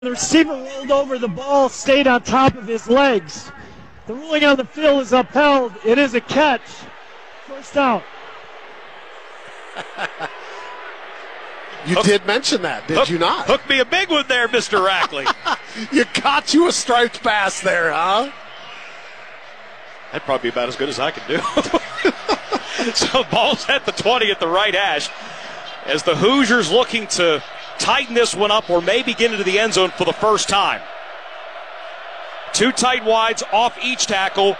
The receiver rolled over the ball, stayed on top of his legs. The ruling on the field is upheld. It is a catch. First down. You did mention that, did you not? Hook me a big one there, Mr. Rackley. You caught you a striped bass there, huh? That'd probably be about as good as I can do. So ball's at the 20 at the right hash as the Hoosiers looking to tighten this one up or maybe get into the end zone for the first time. Two tight wides off each tackle.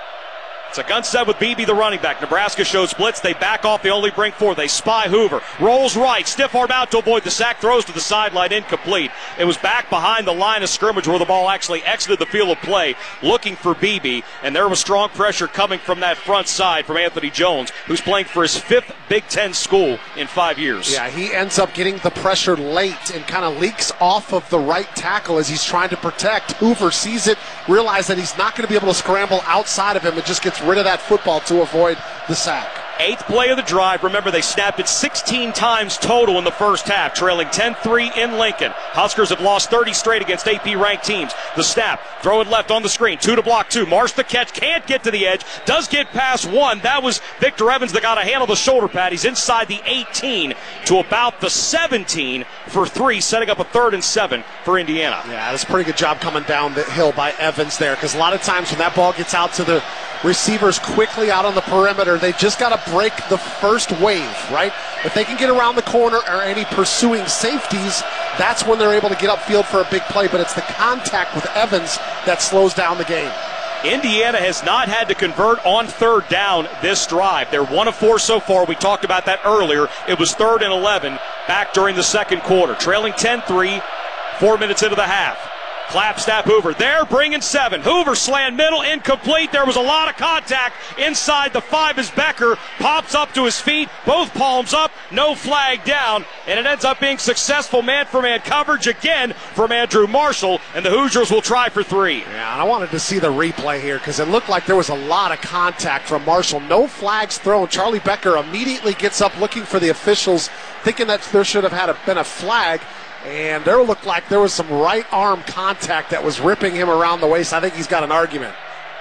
It's a gun set with Beebe, the running back. Nebraska shows blitz. They back off. They only bring four. They spy Hoover. Rolls right. Stiff arm out to avoid the sack. Throws to the sideline. Incomplete. It was back behind the line of scrimmage where the ball actually exited the field of play looking for Beebe. And there was strong pressure coming from that front side from Anthony Jones, who's playing for his fifth Big Ten school in 5 years. Yeah, he ends up getting the pressure late and kind of leaks off of the right tackle as he's trying to protect. Hoover sees it, realizes that he's not going to be able to scramble outside of him and just gets rid of that football to avoid the sack. Eighth play of the drive. Remember, they snapped it 16 times total in the first half, trailing 10-3 in Lincoln. Huskers have lost 30 straight against AP-ranked teams. The snap, throw it left on the screen. 2 to block 2. Marsh the catch, can't get to the edge. Does get past 1. That was Victor Evans that got a handle the shoulder pad. He's inside the 18 to about the 17 for 3, setting up a 3rd and 7 for Indiana. Yeah, that's a pretty good job coming down the hill by Evans there, because a lot of times when that ball gets out to the receivers quickly out on the perimeter, they just got to break the first wave, right? If they can get around the corner or any pursuing safeties, that's when they're able to get upfield for a big play, but it's the contact with Evans that slows down the game. Indiana has not had to convert on 3rd down this drive. They're 1 of 4 so far. We talked about that earlier. It was 3rd and 11 back during the second quarter. Trailing 10-3, 4 minutes into the half. Clap, snap, Hoover. There, bringing 7. Hoover slant middle, incomplete. There was a lot of contact inside the 5 as Becker pops up to his feet. Both palms up, no flag down, and it ends up being successful man-for-man coverage again from Andrew Marshall, and the Hoosiers will try for 3. Yeah, and I wanted to see the replay here because it looked like there was a lot of contact from Marshall. No flags thrown. Charlie Becker immediately gets up looking for the officials, thinking that there should have been a flag. And there looked like there was some right arm contact that was ripping him around the waist. I think he's got an argument.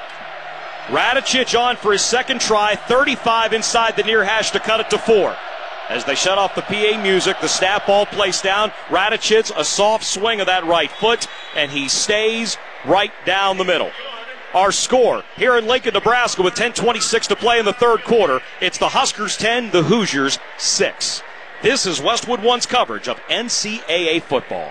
Radicic on for his second try, 35 inside the near hash to cut it to 4. As they shut off the PA music, the snap ball placed down. Radicic, a soft swing of that right foot, and he stays right down the middle. Our score here in Lincoln, Nebraska with 10:26 to play in the third quarter. It's the Huskers 10, the Hoosiers 6. This is Westwood One's coverage of NCAA football.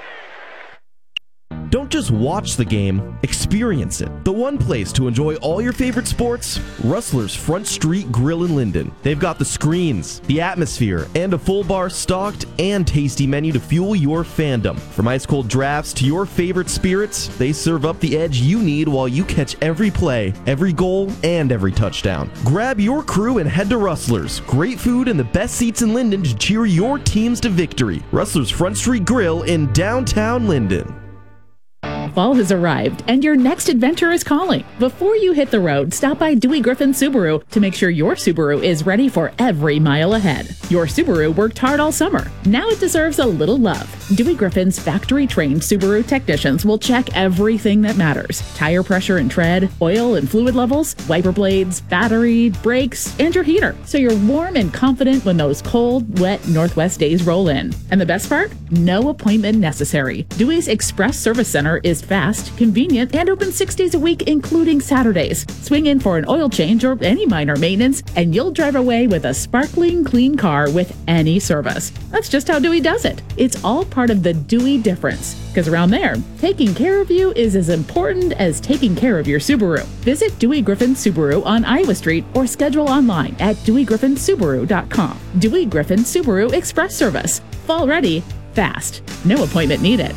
Don't just watch the game, experience it. The one place to enjoy all your favorite sports, Rustler's Front Street Grill in Linden. They've got the screens, the atmosphere, and a full bar stocked and tasty menu to fuel your fandom. From ice cold drafts to your favorite spirits, they serve up the edge you need while you catch every play, every goal, and every touchdown. Grab your crew and head to Rustler's. Great food and the best seats in Linden to cheer your teams to victory. Rustler's Front Street Grill in downtown Linden. Fall has arrived and your next adventure is calling. Before you hit the road, stop by Dewey Griffin Subaru to make sure your Subaru is ready for every mile ahead. Your Subaru worked hard all summer. Now it deserves a little love. Dewey Griffin's factory-trained Subaru technicians will check everything that matters. Tire pressure and tread, oil and fluid levels, wiper blades, battery, brakes, and your heater. So you're warm and confident when those cold, wet Northwest days roll in. And the best part? No appointment necessary. Dewey's Express Service Center is fast, convenient, and open 6 days a week, including Saturdays. Swing in for an oil change or any minor maintenance, and you'll drive away with a sparkling, clean car with any service. That's just how Dewey does it. It's all part of the Dewey difference, because around there, taking care of you is as important as taking care of your Subaru. Visit Dewey Griffin Subaru on Iowa Street or schedule online at DeweyGriffinSubaru.com. Dewey Griffin Subaru Express Service. Fall ready, fast. No appointment needed.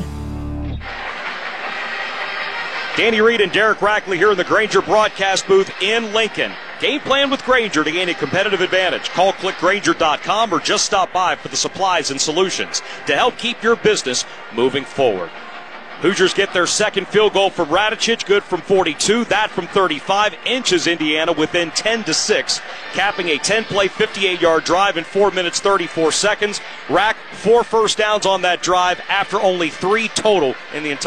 Danny Reed and Derek Rackley here in the Grainger broadcast booth in Lincoln. Game plan with Grainger to gain a competitive advantage. Call clickgrainger.com or just stop by for the supplies and solutions to help keep your business moving forward. Hoosiers get their second field goal from Radicic, good from 42. That from 35 inches Indiana within 10-6, capping a 10-play, 58-yard drive in 4 minutes, 34 seconds. Rack 4 first downs on that drive after only 3 total in the entire